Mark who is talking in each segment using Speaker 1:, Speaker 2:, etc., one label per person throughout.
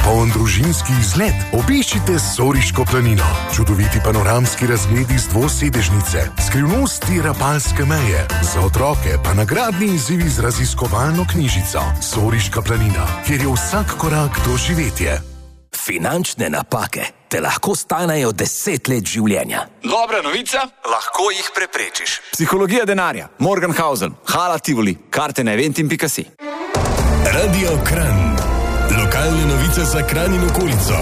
Speaker 1: poln družinski izlet, obiščite Soriško planino. Čudoviti panoramski razgledi z dvosedežnice, skrivnosti Rapalske meje, za otroke pa nagradni izzivi z raziskovalno knjižico. Soriška planina, kjer je vsak korak doživetje.
Speaker 2: Finančne napake te lahko stanejo 10 let življenja.
Speaker 3: Dobra novica, lahko jih preprečiš. Psihologija denarja, Morgenhausen, Hala Tivoli, karte na eventim.si.
Speaker 4: Radio Kranj. Lokalne novice za Kranj in okolico.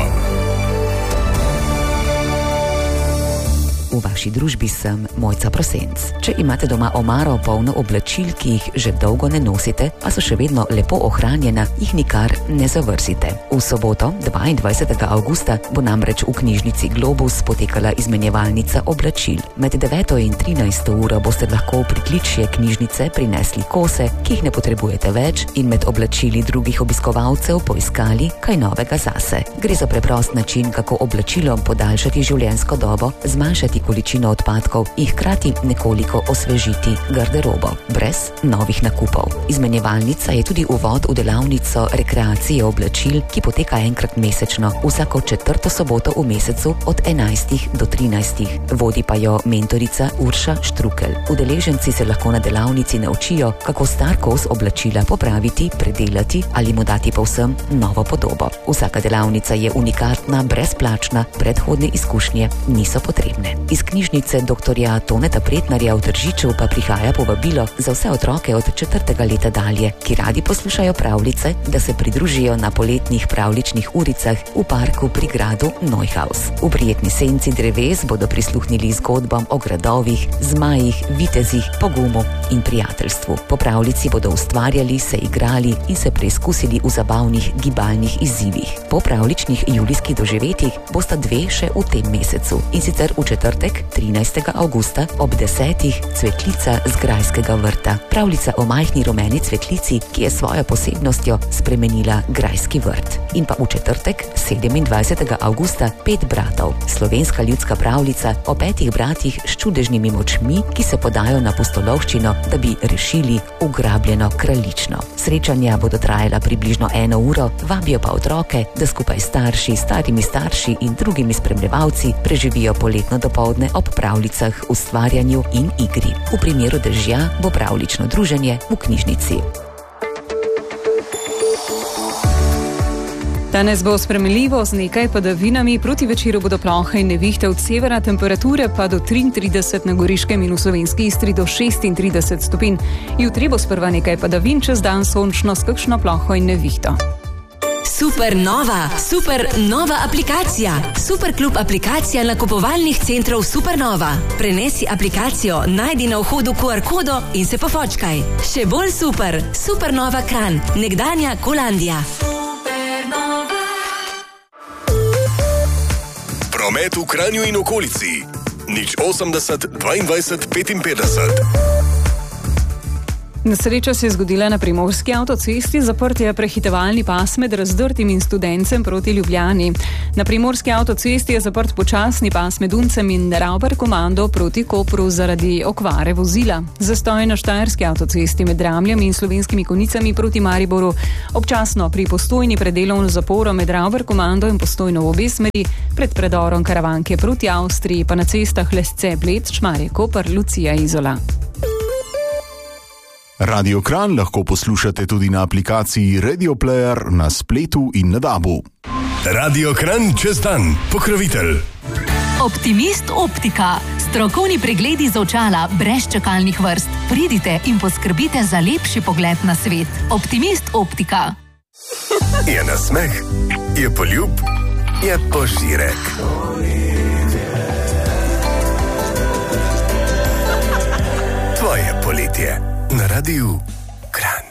Speaker 5: V vaši družbi sem Mojca Prosenc. Če imate doma omaro polno oblačil, ki jih že dolgo ne nosite, pa so še vedno lepo ohranjena, jih nikar ne zavrzite. V soboto, 22. avgusta, bo namreč v knjižnici Globus potekala izmenjevalnica oblačil. Med 9. in 13. uro boste lahko v pritličje knjižnice prinesli kose, ki jih ne potrebujete več, in med oblačili drugih obiskovalcev poiskali kaj novega zase. Gre za preprost način, kako oblačilom podaljšati življenjsko dobo, zmanjšati količino odpadkov in hkrati nekoliko osvežiti garderobo, brez novih nakupov. Izmenjevalnica je tudi uvod v delavnico rekreacije oblačil, ki poteka enkrat mesečno, vsako 4. soboto v mesecu od 11. do 13. Vodi pa jo mentorica Urša Štrukelj. Udeleženci se lahko na delavnici naučijo, kako star kos oblačila popraviti, predelati ali mu dati povsem novo podobo. Vsaka delavnica je unikatna, brezplačna, predhodne izkušnje niso potrebne. Iz knjižnice dr. Toneta Pretnarja v Tržiču pa prihaja povabilo za vse otroke od 4. leta dalje, ki radi poslušajo pravljice, da se pridružijo na poletnih pravljičnih uricah v parku pri gradu Neuhaus. V prijetni senci dreves bodo prisluhnili zgodbam o gradovih, zmajih, vitezih, pogumu in prijateljstvu. Po pravljici bodo ustvarjali, se igrali in se preizkusili v zabavnih gibalnih izzivih. Po pravljičnih julijskih doživetjih bosta dve še v tem mesecu, in sicer v četrtek 13. avgusta ob 10. Cvetlica z Grajskega vrta. Pravljica o majhni rumeni cvetlici, ki je svojo posebnostjo spremenila Grajski vrt. In pa v četrtek 27. avgusta 5 bratov. Slovenska ljudska pravljica o 5 bratih s čudežnimi močmi, ki se podajo na pustolovščino, da bi rešili ugrabljeno kraljično. Srečanja bodo trajala približno 1 uro, vabijo pa otroke, da skupaj starši, starimi starši in drugimi spremljevalci preživijo poletno dopoldne ob pravljicah, ustvarjanju in igri. V primeru dežja bo pravljično druženje v knjižnici.
Speaker 6: Danes bo spremenljivo z nekaj padavinami, proti večeru bodo plohe in nevihte od severa, temperature pa do 33 na Goriškem in v Slovenski Istri do 36 stopinj. Jutri bo sprva nekaj padavin, čez dan sončno s kakšno ploho in nevihto.
Speaker 7: Super nova aplikacija. Superklub aplikacija nakupovalnih centrov Supernova. Prenesi aplikacijo, najdi na vhodu QR kodo in se pofočkaj. Še bolj super. Supernova Kranj, nekdanja Kolandija. Supernova.
Speaker 4: Promet v Kranju in okolici. 080 22 55.
Speaker 6: Nesreča se je zgodila na Primorski avtocesti, zaprt je prehitevalni pas med Razdrtim in Studencem proti Ljubljani. Na Primorski avtocesti je zaprt počasni pas med Uncem in Ravbar-Komando proti Kopru zaradi okvare vozila. Zastoj na Štajerski avtocesti med Dramljem in Slovenskimi Konjicami proti Mariboru. Občasno pri Postojni pred delovno zaporo med Ravbar-Komando in Postojno v obe smeri, pred predorom Karavanke proti Avstriji, pa na cestah Lesce, Bled, Šmarje, Koper, Lucija, Izola.
Speaker 8: Radio Kranj lahko poslušate tudi na aplikaciji Radio Player, na spletu in na DAB-u.
Speaker 4: Radio Kranj čez dan, pokrovitelj.
Speaker 9: Optimist optika. Strokovni pregledi z očala brez čakalnih vrst. Pridite in poskrbite za lepši pogled na svet. Optimist optika.
Speaker 4: Je nasmeh, je poljub, je požirek. Tvoje poletje na radiju